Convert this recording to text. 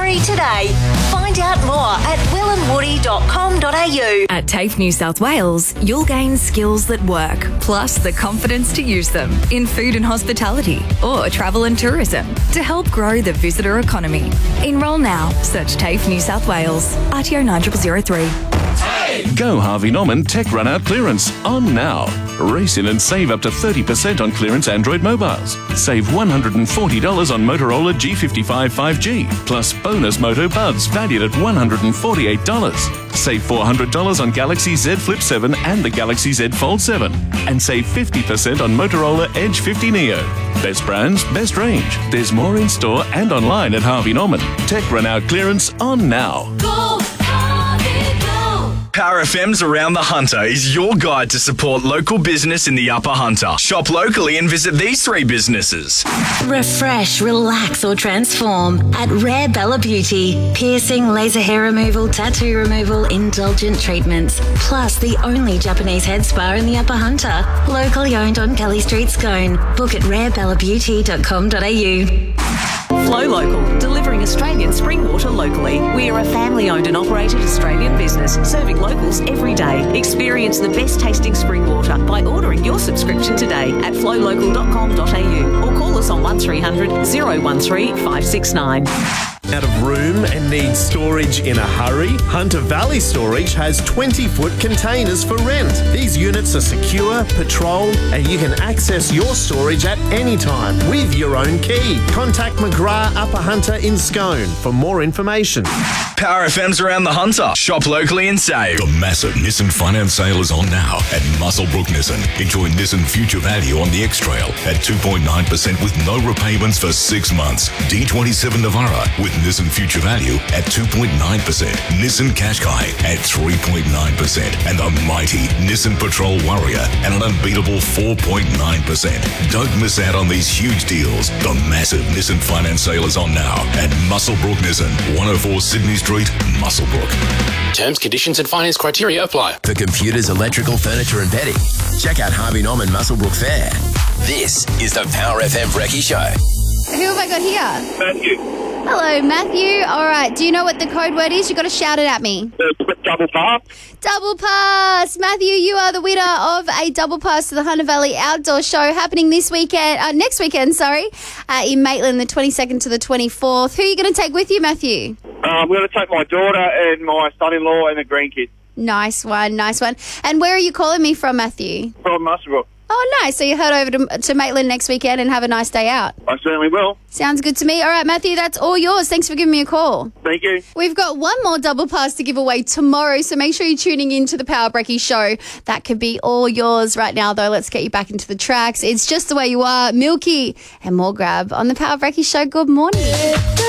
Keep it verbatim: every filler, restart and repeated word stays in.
Hurry today. Find out more at will and woody dot com dot a u. At TAFE New South Wales, you'll gain skills that work, plus the confidence to use them in food and hospitality or travel and tourism to help grow the visitor economy. Enrol now. Search TAFE New South Wales. R T O nine zero zero three. Go Harvey Norman Tech Run Out Clearance on now. Race in and save up to thirty percent on clearance Android mobiles. Save one hundred forty dollars on Motorola G fifty-five five G, plus bonus Moto Buds valued at one hundred forty-eight dollars. Save four hundred dollars on Galaxy Z Flip seven and the Galaxy Z Fold seven. And save fifty percent on Motorola Edge fifty Neo. Best brands, best range. There's more in store and online at Harvey Norman. Tech Run Out Clearance on now. Go, Harvey, go. Power F M's Around the Hunter is your guide to support local business in the Upper Hunter. Shop locally and visit these three businesses. Refresh, relax or transform at Rare Bella Beauty. Piercing, laser hair removal, tattoo removal, indulgent treatments. Plus the only Japanese head spa in the Upper Hunter. Locally owned on Kelly Street, Scone. Book at rare bella beauty dot com dot a u. Flow Local, delivering Australian spring water locally. We are a family-owned and operated Australian business serving locals every day. Experience the best tasting spring water by ordering your subscription today at flow local dot com dot a u or call us on one three hundred, oh one three, five six nine. Out of room and need storage in a hurry? Hunter Valley Storage has twenty-foot containers for rent. These units are secure, patrolled, and you can access your storage at any time with your own key. Contact McGrath Upper Hunter in Scone for more information. Power F M's Around the Hunter. Shop locally and save. The massive Nissan finance sale is on now at Muswellbrook Nissan. Enjoy Nissan Future Value on the X-Trail at two point nine percent with no repayments for six months. D twenty-seven Navara with Nissan Future Value at two point nine percent. Nissan Qashqai at three point nine percent. And the mighty Nissan Patrol Warrior at an unbeatable four point nine percent. Don't miss out on these huge deals. The massive Nissan finance sale is on now at Muswellbrook Nissan, one oh four Sydney Street, Muswellbrook. Terms, conditions and finance criteria apply. For computers, electrical, furniture and bedding, check out Harvey Norman Muswellbrook Fair. This is the Power F M Brekkie Show. Who have I got here? Matthew. Hello, Matthew. All right, do you know what the code word is? You've got to shout it at me. Uh, double pass. Double pass. Matthew, you are the winner of a double pass to the Hunter Valley Outdoor Show happening this weekend, uh, next weekend, sorry, uh, in Maitland, the twenty-second to the twenty-fourth. Who are you going to take with you, Matthew? Uh, I'm going to take my daughter and my son-in-law and the grandkids. Nice one, nice one. And where are you calling me from, Matthew? From Muswellbrook. Oh, nice. So you head over to, to Maitland next weekend and have a nice day out. I certainly will. Sounds good to me. All right, Matthew, that's all yours. Thanks for giving me a call. Thank you. We've got one more double pass to give away tomorrow, so make sure you're tuning in to the Power Brekkie Show. That could be all yours right now, though. Let's get you back into the tracks. It's Just the Way You Are, Milky, and more Grab on the Power Brekkie Show. Good morning.